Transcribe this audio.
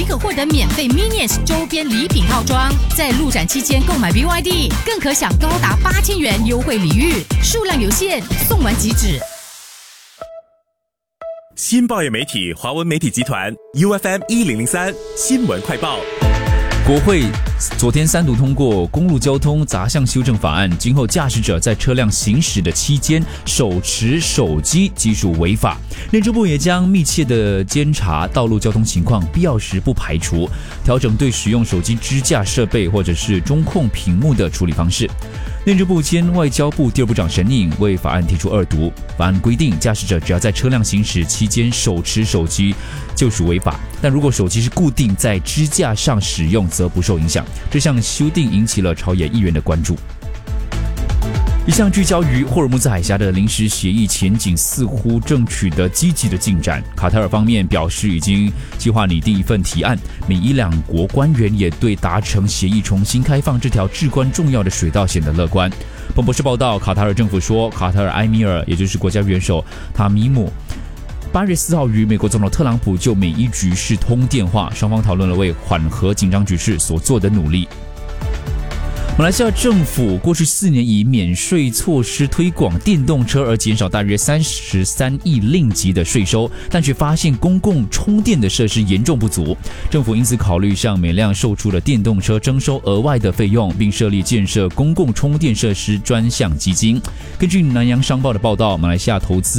即可获得免费 Minions 周边礼品套装。在路展期间购买 BYD， 更可享高达8000元优惠礼遇，数量有限，送完即止。 新报业媒体华文媒体集团 UFM1003 新闻快报。 国会昨天3读通过公路交通杂项修正法案，今后驾驶者在车辆行驶的期间手持手机即属违法。内政部也将密切的监察道路交通情况，必要时不排除调整对使用手机支架设备或者是中控屏幕的处理方式。内政部兼外交部第二部长沈颖为法案提出2读。法案规定，驾驶者只要在车辆行驶期间手持手机就属违法，但如果手机是固定在支架上使用，则不受影响。这项修订引起了朝野议员的关注。一项聚焦于霍尔木兹海峡的临时协议前景似乎正取得积极的进展。卡塔尔方面表示已经计划拟定一份提案，美伊两国官员也对达成协议重新开放这条至关重要的水道显得乐观。彭博社报道，卡塔尔政府说，卡塔尔埃米尔也就是国家元首塔米姆8月4号与美国总统特朗普就美伊局势通电话，双方讨论了为缓和紧张局势所做的努力。马来西亚政府过去4年以免税措施推广电动车而减少大约33亿令吉的税收，但却发现公共充电的设施严重不足。政府因此考虑向每辆售出的电动车征收额外的费用，并设立建设公共充电设施专项基金。根据南洋商报的报道，马来西亚投资